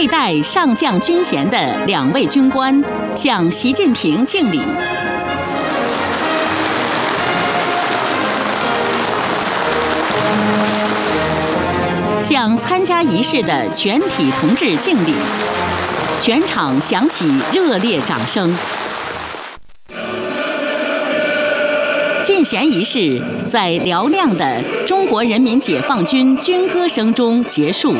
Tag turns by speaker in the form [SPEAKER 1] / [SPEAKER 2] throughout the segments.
[SPEAKER 1] 代上将军衔的2位军官向习近平敬礼。向参加仪式的全体同志敬礼，全场响起热烈掌声。进衔仪式在嘹亮的中国人民解放军军歌声中结束。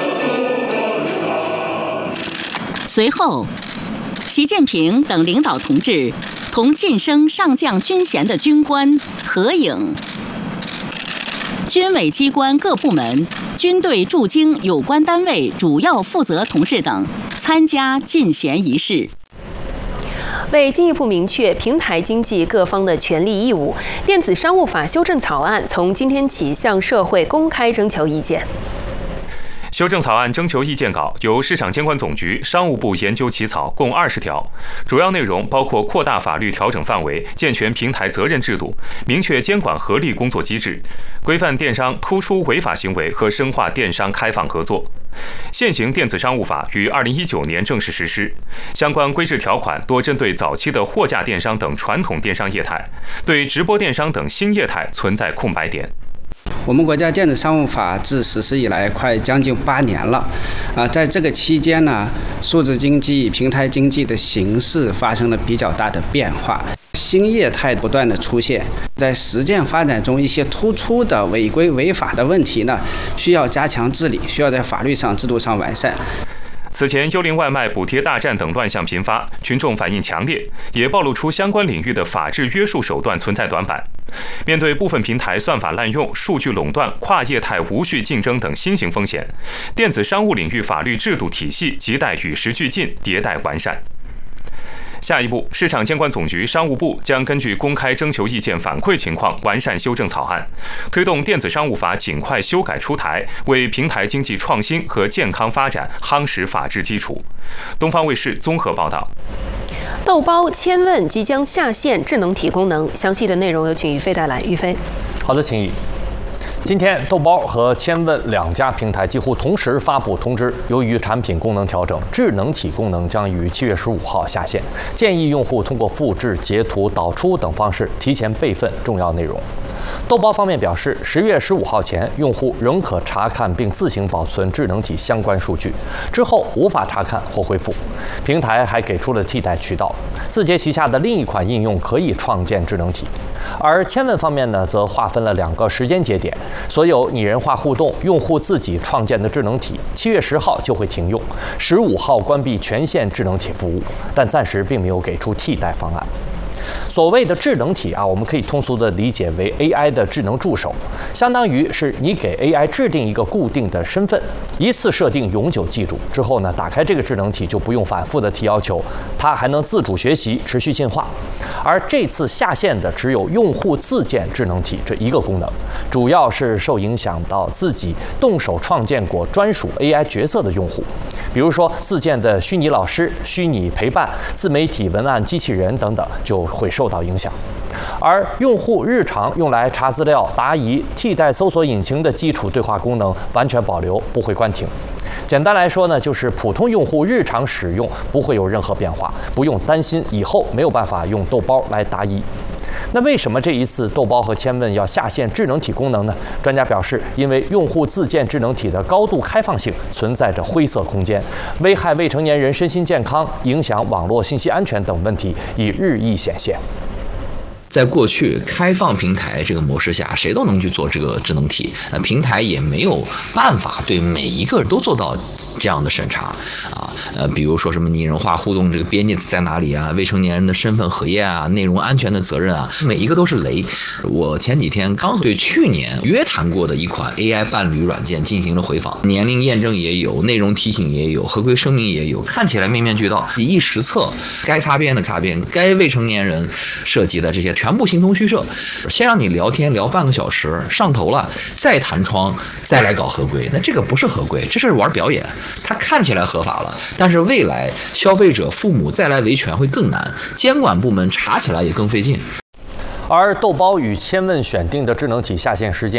[SPEAKER 1] 随后，习近平等领导同志同晋升上将军衔的军官合影。军委机关各部门、军队驻京有关单位主要负责同志等参加进衔仪式。
[SPEAKER 2] 为进一步明确平台经济各方的权利义务，电子商务法修正草案从今天起向社会公开征求意见。
[SPEAKER 3] 修正草案征求意见稿由市场监管总局、商务部研究起草，共20条，主要内容包括扩大法律调整范围、健全平台责任制度、明确监管合力工作机制、规范电商突出违法行为和深化电商开放合作。现行电子商务法于2019年正式实施，相关规制条款多针对早期的货架电商等传统电商业态，对直播电商等新业态存在空白点。
[SPEAKER 4] 我们国家电子商务法自实施以来快将近8年了，在这个期间呢，数字经济、平台经济的形势发生了比较大的变化，新业态不断的出现，在实践发展中一些突出的违规违法的问题呢，需要加强治理，需要在法律上、制度上完善。
[SPEAKER 3] 此前幽灵外卖补贴大战等乱象频发，群众反应强烈，也暴露出相关领域的法治约束手段存在短板。面对部分平台算法滥用、数据垄断、跨业态无序竞争等新型风险，电子商务领域法律制度体系亟待与时俱进、迭代完善。下一步，市场监管总局、商务部将根据公开征求意见反馈情况，完善修正草案，推动电子商务法尽快修改出台，为平台经济创新和健康发展夯实法治基础。东方卫视综合报道。
[SPEAKER 2] 豆包千问即将下线智能体功能，详细的内容有请于飞带来。于飞，
[SPEAKER 5] 好的，请怡。今天，豆包和千问2家平台几乎同时发布通知，由于产品功能调整，智能体功能将于7月15号下线，建议用户通过复制、截图、导出等方式提前备份重要内容。豆包方面表示，10月15号前，用户仍可查看并自行保存智能体相关数据，之后无法查看或恢复。平台还给出了替代渠道，字节旗下的另一款应用可以创建智能体。而千问方面呢，则划分了2个时间节点，所有拟人化互动用户自己创建的智能体7月10号就会停用，15号关闭全线智能体服务，但暂时并没有给出替代方案。所谓的智能体我们可以通俗的理解为 AI 的智能助手，相当于是你给 AI 制定一个固定的身份，一次设定永久记住之后呢，打开这个智能体就不用反复的提要求，它还能自主学习、持续进化。而这次下线的只有用户自建智能体这一个功能，主要是受影响到自己动手创建过专属 AI 角色的用户，比如说自建的虚拟老师、虚拟陪伴、自媒体文案机器人等等，就会受到影响。而用户日常用来查资料、答疑、替代搜索引擎的基础对话功能完全保留，不会关停。简单来说呢，就是普通用户日常使用不会有任何变化，不用担心以后没有办法用豆包来答疑。那为什么这一次豆包和千问要下线智能体功能呢？专家表示，因为用户自建智能体的高度开放性存在着灰色空间，危害未成年人身心健康、影响网络信息安全等问题已日益显现。
[SPEAKER 6] 在过去开放平台这个模式下，谁都能去做这个智能体，平台也没有办法对每一个人都做到这样的审查比如说什么拟人化互动这个边界在哪里啊，未成年人的身份核验啊，内容安全的责任啊，每一个都是雷。我前几天刚对去年约谈过的一款 AI 伴侣软件进行了回访，年龄验证也有，内容提醒也有，合规声明也有，看起来面面俱到，一实测，该擦边的擦边，该未成年人涉及的这些全部形同虚设，先让你聊天聊半个小时，上头了再弹窗，再来搞合规，那这个不是合规，这是玩表演。它看起来合法了，但是未来消费者、父母再来维权会更难，监管部门查起来也更费劲。
[SPEAKER 5] 而豆包与千问选定的智能体下线时间